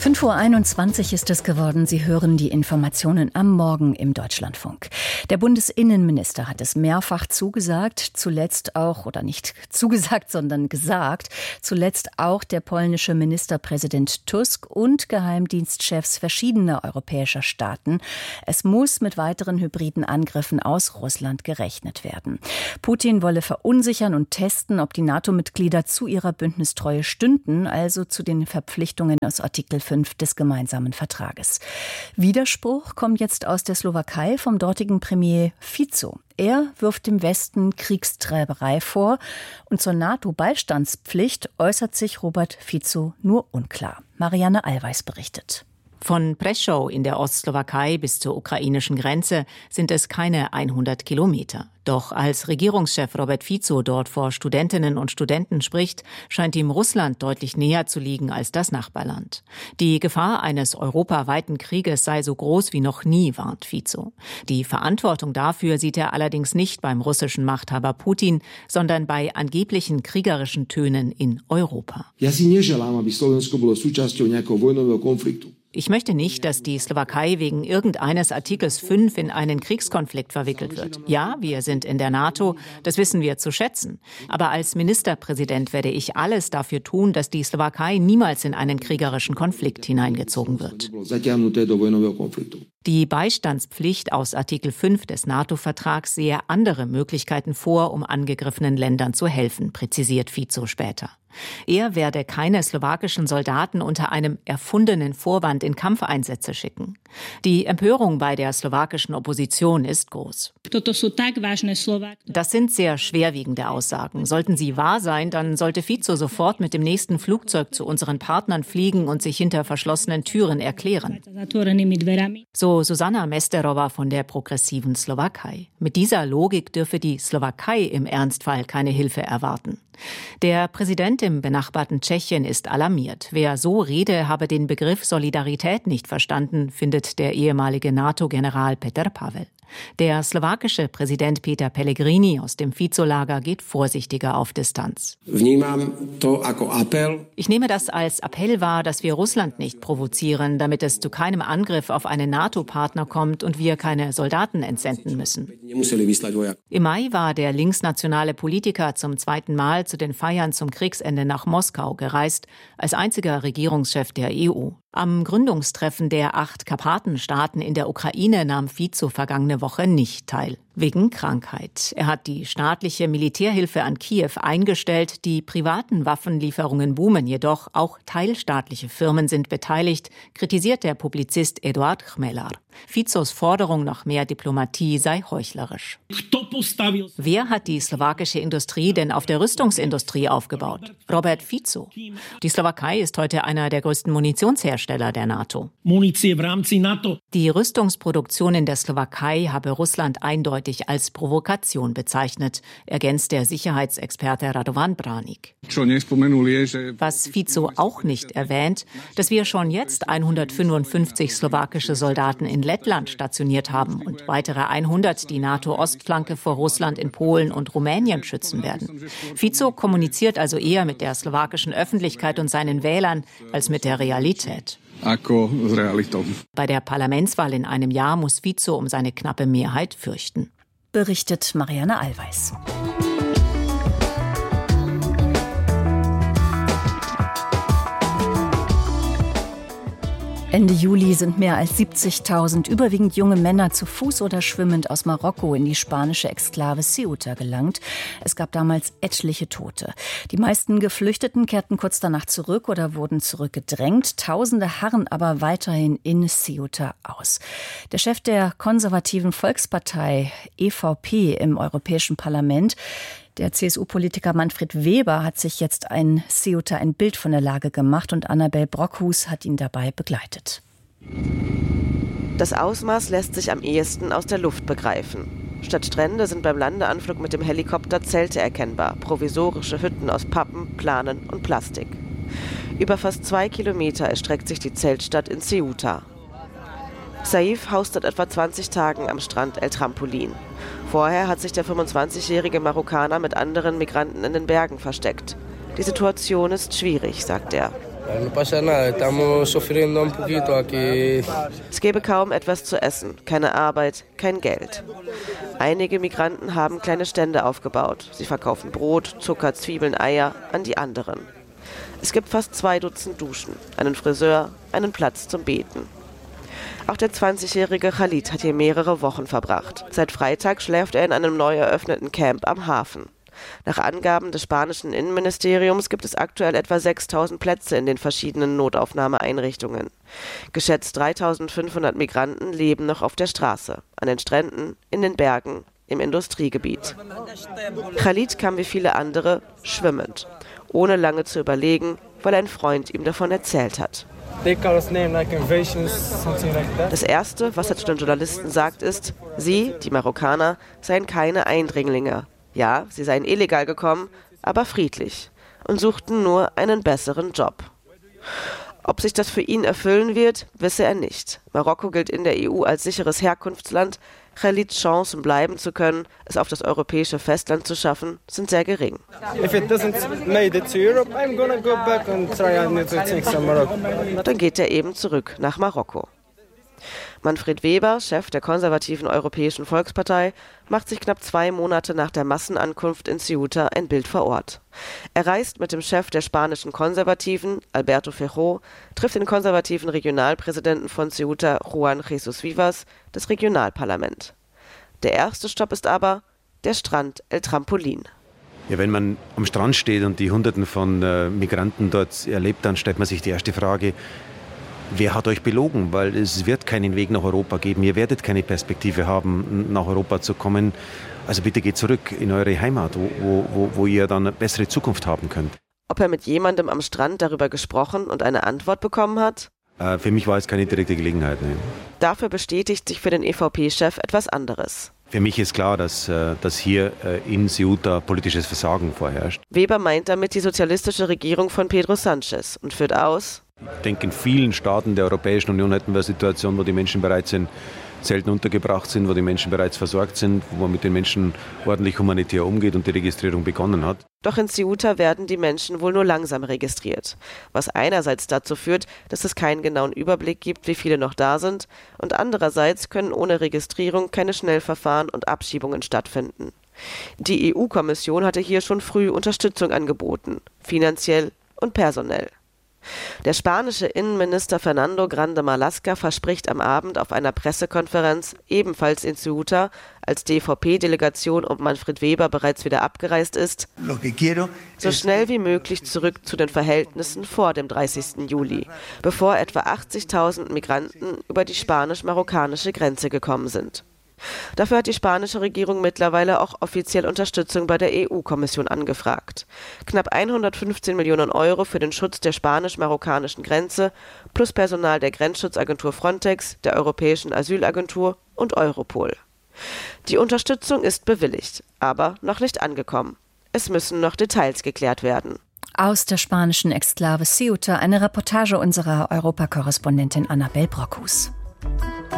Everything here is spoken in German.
5:21 Uhr ist es geworden. Sie hören die Informationen am Morgen im Deutschlandfunk. Der Bundesinnenminister hat es mehrfach zugesagt, zuletzt auch, oder nicht zugesagt, sondern gesagt, zuletzt auch der polnische Ministerpräsident Tusk und Geheimdienstchefs verschiedener europäischer Staaten. Es muss mit weiteren hybriden Angriffen aus Russland gerechnet werden. Putin wolle verunsichern und testen, ob die NATO-Mitglieder zu ihrer Bündnistreue stünden, also zu den Verpflichtungen aus Artikel 5 des gemeinsamen Vertrages. Widerspruch kommt jetzt aus der Slowakei vom dortigen Premier Fico. Er wirft dem Westen Kriegstreiberei vor und zur NATO-Beistandspflicht äußert sich Robert Fico nur unklar. Marianne Allweis berichtet. Von Prešov in der Ostslowakei bis zur ukrainischen Grenze sind es keine 100 Kilometer. Doch als Regierungschef Robert Fico dort vor Studentinnen und Studenten spricht, scheint ihm Russland deutlich näher zu liegen als das Nachbarland. Die Gefahr eines europaweiten Krieges sei so groß wie noch nie, warnt Fico. Die Verantwortung dafür sieht er allerdings nicht beim russischen Machthaber Putin, sondern bei angeblichen kriegerischen Tönen in Europa. Ich möchte nicht, dass die Slowakei wegen irgendeines Artikels 5 in einen Kriegskonflikt verwickelt wird. Ja, wir sind in der NATO, das wissen wir zu schätzen. Aber als Ministerpräsident werde ich alles dafür tun, dass die Slowakei niemals in einen kriegerischen Konflikt hineingezogen wird. Die Beistandspflicht aus Artikel 5 des NATO-Vertrags sehe andere Möglichkeiten vor, um angegriffenen Ländern zu helfen, präzisiert Fico später. Er werde keine slowakischen Soldaten unter einem erfundenen Vorwand in Kampfeinsätze schicken. Die Empörung bei der slowakischen Opposition ist groß. Das sind sehr schwerwiegende Aussagen. Sollten sie wahr sein, dann sollte Fico sofort mit dem nächsten Flugzeug zu unseren Partnern fliegen und sich hinter verschlossenen Türen erklären. So Zuzana Mesterova von der progressiven Slowakei. Mit dieser Logik dürfe die Slowakei im Ernstfall keine Hilfe erwarten. Der Präsident im benachbarten Tschechien ist alarmiert. Wer so rede, habe den Begriff Solidarität nicht verstanden, findet der ehemalige NATO-General Petr Pavel. Der slowakische Präsident Peter Pellegrini aus dem Fico-Lager geht vorsichtiger auf Distanz. Ich nehme das als Appell wahr, dass wir Russland nicht provozieren, damit es zu keinem Angriff auf einen NATO-Partner kommt und wir keine Soldaten entsenden müssen. Im Mai war der linksnationale Politiker zum zweiten Mal zu den Feiern zum Kriegsende nach Moskau gereist, als einziger Regierungschef der EU. Am Gründungstreffen der 8 Karpatenstaaten in der Ukraine nahm Fico vergangene Woche nicht teil, wegen Krankheit. Er hat die staatliche Militärhilfe an Kiew eingestellt, die privaten Waffenlieferungen boomen jedoch, auch teilstaatliche Firmen sind beteiligt, kritisiert der Publizist Eduard Chmelar. Ficos Forderung nach mehr Diplomatie sei heuchlerisch. Wer hat die slowakische Industrie denn auf der Rüstungsindustrie aufgebaut? Robert Fico. Die Slowakei ist heute einer der größten Munitionshersteller der NATO. Die Rüstungsproduktion in der Slowakei habe Russland eindeutig als Provokation bezeichnet, ergänzt der Sicherheitsexperte Radovan Branik. Was Fico auch nicht erwähnt, dass wir schon jetzt 155 slowakische Soldaten in Lettland stationiert haben und weitere 100 die NATO-Ostflanke vor Russland in Polen und Rumänien schützen werden. Fico kommuniziert also eher mit der slowakischen Öffentlichkeit und seinen Wählern als mit der Realität. Bei der Parlamentswahl in einem Jahr muss Fico um seine knappe Mehrheit fürchten. Berichtet Marianne Allweis. Ende Juli sind mehr als 70.000 überwiegend junge Männer zu Fuß oder schwimmend aus Marokko in die spanische Exklave Ceuta gelangt. Es gab damals etliche Tote. Die meisten Geflüchteten kehrten kurz danach zurück oder wurden zurückgedrängt. Tausende harren aber weiterhin in Ceuta aus. Der Chef der konservativen Volkspartei EVP im Europäischen Parlament, der CSU-Politiker Manfred Weber, hat sich jetzt in Ceuta ein Bild von der Lage gemacht und Annabel Brockhus hat ihn dabei begleitet. Das Ausmaß lässt sich am ehesten aus der Luft begreifen. Statt Strände sind beim Landeanflug mit dem Helikopter Zelte erkennbar, provisorische Hütten aus Pappen, Planen und Plastik. Über fast 2 Kilometer erstreckt sich die Zeltstadt in Ceuta. Saif haust seit etwa 20 Tagen am Strand El Trampolin. Vorher hat sich der 25-jährige Marokkaner mit anderen Migranten in den Bergen versteckt. Die Situation ist schwierig, sagt er. Es gäbe kaum etwas zu essen, keine Arbeit, kein Geld. Einige Migranten haben kleine Stände aufgebaut. Sie verkaufen Brot, Zucker, Zwiebeln, Eier an die anderen. Es gibt fast 2 Dutzend Duschen, einen Friseur, einen Platz zum Beten. Auch der 20-jährige Khalid hat hier mehrere Wochen verbracht. Seit Freitag schläft er in einem neu eröffneten Camp am Hafen. Nach Angaben des spanischen Innenministeriums gibt es aktuell etwa 6.000 Plätze in den verschiedenen Notaufnahmeeinrichtungen. Geschätzt 3.500 Migranten leben noch auf der Straße, an den Stränden, in den Bergen, im Industriegebiet. Khalid kam wie viele andere schwimmend, ohne lange zu überlegen, weil ein Freund ihm davon erzählt hat. Das Erste, was er zu den Journalisten sagt, ist, sie, die Marokkaner, seien keine Eindringlinge. Ja, sie seien illegal gekommen, aber friedlich und suchten nur einen besseren Job. Ob sich das für ihn erfüllen wird, wisse er nicht. Marokko gilt in der EU als sicheres Herkunftsland. Khalids Chancen, bleiben zu können, es auf das europäische Festland zu schaffen, sind sehr gering. Dann geht er eben zurück nach Marokko. Manfred Weber, Chef der konservativen Europäischen Volkspartei, macht sich knapp 2 Monate nach der Massenankunft in Ceuta ein Bild vor Ort. Er reist mit dem Chef der spanischen Konservativen, Alberto Feijó, trifft den konservativen Regionalpräsidenten von Ceuta, Juan Jesús Vivas, das Regionalparlament. Der erste Stopp ist aber der Strand El Trampolín. Ja, wenn man am Strand steht und die Hunderten von Migranten dort erlebt, dann stellt man sich die erste Frage: Wer hat euch belogen? Weil es wird keinen Weg nach Europa geben. Ihr werdet keine Perspektive haben, nach Europa zu kommen. Also bitte geht zurück in eure Heimat, wo ihr dann eine bessere Zukunft haben könnt. Ob er mit jemandem am Strand darüber gesprochen und eine Antwort bekommen hat? Für mich war es keine direkte Gelegenheit. Ne. Dafür bestätigt sich für den EVP-Chef etwas anderes. Für mich ist klar, dass hier in Ceuta politisches Versagen vorherrscht. Weber meint damit die sozialistische Regierung von Pedro Sánchez und führt aus: Ich denke, in vielen Staaten der Europäischen Union hätten wir eine Situation, wo die Menschen bereits selten untergebracht sind, wo die Menschen bereits versorgt sind, wo man mit den Menschen ordentlich humanitär umgeht und die Registrierung begonnen hat. Doch in Ceuta werden die Menschen wohl nur langsam registriert, was einerseits dazu führt, dass es keinen genauen Überblick gibt, wie viele noch da sind, und andererseits können ohne Registrierung keine Schnellverfahren und Abschiebungen stattfinden. Die EU-Kommission hatte hier schon früh Unterstützung angeboten, finanziell und personell. Der spanische Innenminister Fernando Grande Marlaska verspricht am Abend auf einer Pressekonferenz, ebenfalls in Ceuta, als DVP-Delegation um Manfred Weber bereits wieder abgereist ist, so schnell wie möglich zurück zu den Verhältnissen vor dem 30. Juli, bevor etwa 80.000 Migranten über die spanisch-marokkanische Grenze gekommen sind. Dafür hat die spanische Regierung mittlerweile auch offiziell Unterstützung bei der EU-Kommission angefragt. Knapp 115 Millionen Euro für den Schutz der spanisch-marokkanischen Grenze plus Personal der Grenzschutzagentur Frontex, der Europäischen Asylagentur und Europol. Die Unterstützung ist bewilligt, aber noch nicht angekommen. Es müssen noch Details geklärt werden. Aus der spanischen Exklave Ceuta eine Reportage unserer Europakorrespondentin Annabel Brockhus.